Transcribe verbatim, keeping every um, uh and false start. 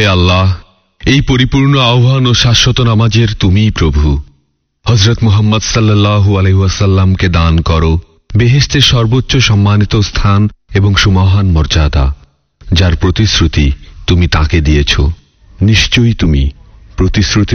হে আল্লাহ, এই পরিপূর্ণ আহ্বান ও শাশ্বত নামাজের তুমিই প্রভু। হযরত মুহাম্মদ সাল্লাল্লাহু আলাইহি ওয়াসাল্লামকে দান করো বেহেশতের সর্বোচ্চ সম্মানিত স্থান এবং সুমহান মর্যাদা, যার প্রতিশ্রুতি তুমি তাকে দিয়েছ। নিশ্চয়ই তুমি প্রতিশ্রুতি